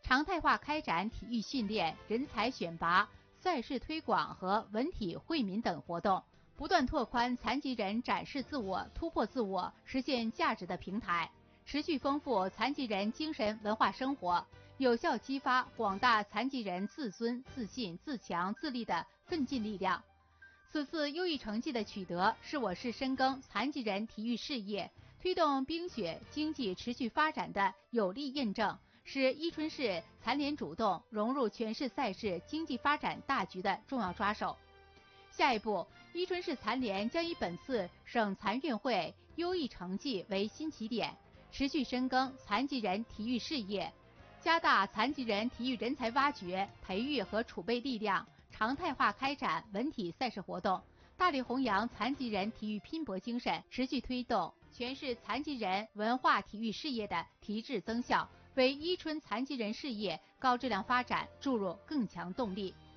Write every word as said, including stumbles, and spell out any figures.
常态化开展体育训练、人才选拔、赛事推广和文体惠民等活动，不断拓宽残疾人展示自我、突破自我、实现价值的平台，持续丰富残疾人精神文化生活，有效激发广大残疾人自尊、自信、自强、自立的奋进力量。此次优异成绩的取得，是我市深耕残疾人体育事业、推动冰雪经济持续发展的有力印证，是伊春市残联主动融入全市赛事经济发展大局的重要抓手。下一步，伊春市残联将以本次省残运会优异成绩为新起点，持续深耕残疾人体育事业，加大残疾人体育人才挖掘、培育和储备力量，常态化开展文体赛事活动，大力弘扬残疾人体育拼搏精神，持续推动全市残疾人文化体育事业的提质增效，为伊春残疾人事业高质量发展注入更强动力。